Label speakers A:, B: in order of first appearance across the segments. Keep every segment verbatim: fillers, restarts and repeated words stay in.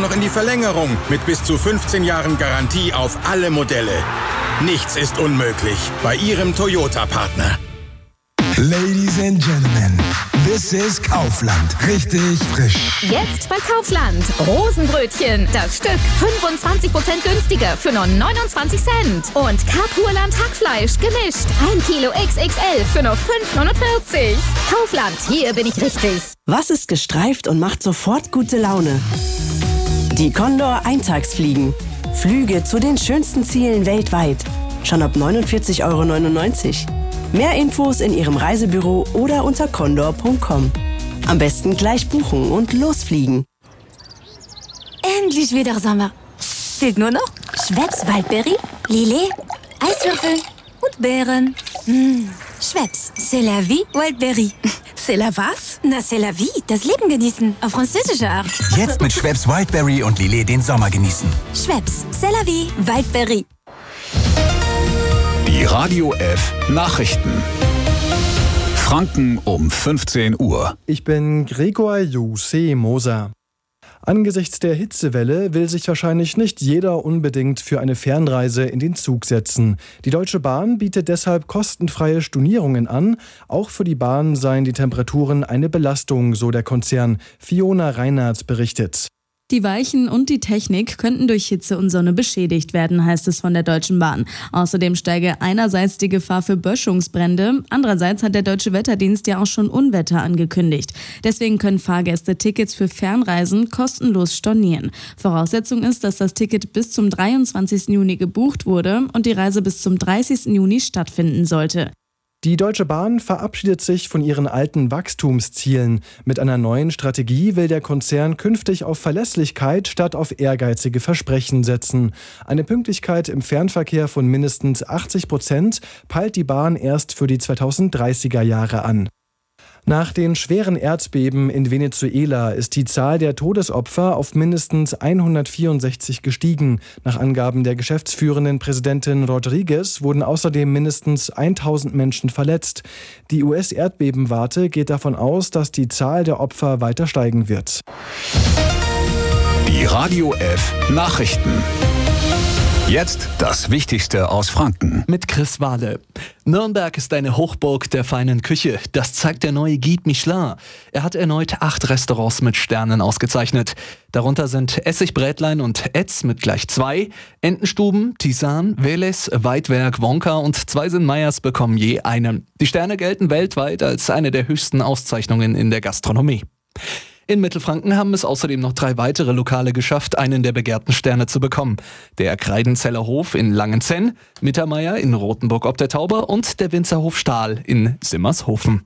A: noch in die Verlängerung mit bis zu fünfzehn Jahren Garantie auf alle Modelle. Nichts ist unmöglich bei Ihrem Toyota-Partner.
B: Ladies and Gentlemen, this is Kaufland. Richtig frisch.
C: Jetzt bei Kaufland. Rosenbrötchen. Das Stück fünfundzwanzig Prozent günstiger für nur neunundzwanzig Cent. Und Kapurland Hackfleisch gemischt. ein Kilo X X L für nur fünf neunundvierzig. Kaufland, hier bin ich richtig.
D: Was ist gestreift und macht sofort gute Laune? Die Condor Eintagsfliegen. Flüge zu den schönsten Zielen weltweit. Schon ab neunundvierzig Euro neunundneunzig. Mehr Infos in Ihrem Reisebüro oder unter condor punkt com. Am besten gleich buchen und losfliegen.
E: Endlich wieder Sommer. Fehlt nur noch Schweppes Waldbeere, Lillet, Eiswürfel und Beeren. Mmh. Schweppes, c'est la vie, Waldbeere.
F: C'est la was?
E: Na, c'est la vie, das Leben genießen, auf französische Art.
G: Jetzt mit Schweppes Wildberry und Lillet den Sommer genießen.
E: Schweppes, c'est la vie, Waldbeere.
H: Die Radio F Nachrichten. Franken um fünfzehn Uhr.
I: Ich bin Gregor Jose Moser. Angesichts der Hitzewelle will sich wahrscheinlich nicht jeder unbedingt für eine Fernreise in den Zug setzen. Die Deutsche Bahn bietet deshalb kostenfreie Stornierungen an. Auch für die Bahn seien die Temperaturen eine Belastung, so der Konzern. Fiona Reinhardt berichtet.
J: Die Weichen und die Technik könnten durch Hitze und Sonne beschädigt werden, heißt es von der Deutschen Bahn. Außerdem steige einerseits die Gefahr für Böschungsbrände, andererseits hat der Deutsche Wetterdienst ja auch schon Unwetter angekündigt. Deswegen können Fahrgäste Tickets für Fernreisen kostenlos stornieren. Voraussetzung ist, dass das Ticket bis zum dreiundzwanzigsten Juni gebucht wurde und die Reise bis zum dreißigsten Juni stattfinden sollte.
I: Die Deutsche Bahn verabschiedet sich von ihren alten Wachstumszielen. Mit einer neuen Strategie will der Konzern künftig auf Verlässlichkeit statt auf ehrgeizige Versprechen setzen. Eine Pünktlichkeit im Fernverkehr von mindestens achtzig Prozent peilt die Bahn erst für die zweitausenddreißiger Jahre an. Nach den schweren Erdbeben in Venezuela ist die Zahl der Todesopfer auf mindestens hundertvierundsechzig gestiegen. Nach Angaben der geschäftsführenden Präsidentin Rodriguez wurden außerdem mindestens tausend Menschen verletzt. Die U S-Erdbebenwarte geht davon aus, dass die Zahl der Opfer weiter steigen wird.
H: Die Radio F Nachrichten. Jetzt das Wichtigste aus Franken.
K: Mit Chris Wahle. Nürnberg ist eine Hochburg der feinen Küche. Das zeigt der neue Guide Michelin. Er hat erneut acht Restaurants mit Sternen ausgezeichnet. Darunter sind Essigbrätlein und Etz mit gleich zwei, Entenstuben, Tisan, Veles, Weidwerk, Wonka und Zweisin Meyers bekommen je einen. Die Sterne gelten weltweit als eine der höchsten Auszeichnungen in der Gastronomie. In Mittelfranken haben es außerdem noch drei weitere Lokale geschafft, einen der begehrten Sterne zu bekommen. Der Kreidenzeller Hof in Langenzenn, Mittermeier in Rothenburg ob der Tauber und der Winzerhof Stahl in Simmershofen.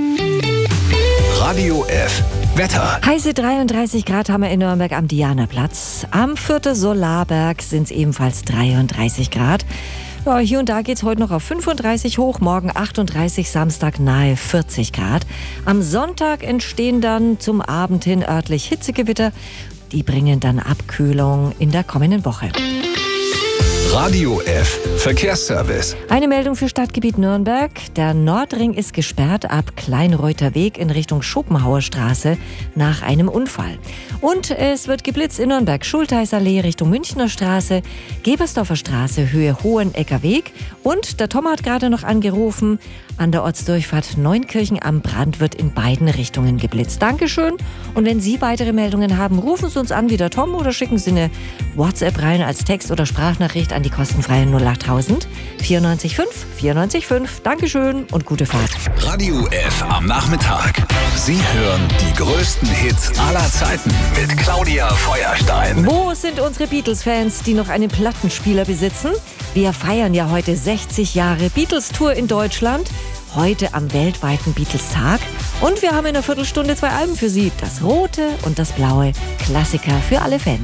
H: Radio F Wetter.
L: Heiße dreiunddreißig Grad haben wir in Nürnberg am Dianaplatz. Am Vierter Solarberg sind es ebenfalls dreiunddreißig Grad. Ja, hier und da geht es heute noch auf fünfunddreißig hoch, morgen achtunddreißig, Samstag nahe vierzig Grad. Am Sonntag entstehen dann zum Abend hin örtlich Hitzegewitter. Die bringen dann Abkühlung in der kommenden Woche.
H: Radio F Verkehrsservice.
L: Eine Meldung für Stadtgebiet Nürnberg. Der Nordring ist gesperrt ab Kleinreuther Weg in Richtung Schopenhauer Straße nach einem Unfall. Und es wird geblitzt in Nürnberg, Schultheißallee Richtung Münchner Straße, Gebersdorfer Straße, Höhe Hohenecker Weg. Und der Tom hat gerade noch angerufen, an der Ortsdurchfahrt Neunkirchen am Brand wird in beiden Richtungen geblitzt. Dankeschön. Und wenn Sie weitere Meldungen haben, rufen Sie uns an wie der Tom oder schicken Sie eine WhatsApp rein als Text- oder Sprachnachricht an die kostenfreie null achttausend vierundneunzig fünf vierundneunzig fünf. Dankeschön und gute Fahrt.
H: Radio F am Nachmittag. Sie hören die größten Hits aller Zeiten mit Claudia Feuerstein.
L: Wo sind unsere Beatles-Fans, die noch einen Plattenspieler besitzen? Wir feiern ja heute sechzig Jahre Beatles-Tour in Deutschland. Heute am weltweiten Beatles-Tag. Und wir haben in einer Viertelstunde zwei Alben für Sie. Das Rote und das Blaue. Klassiker für alle Fans.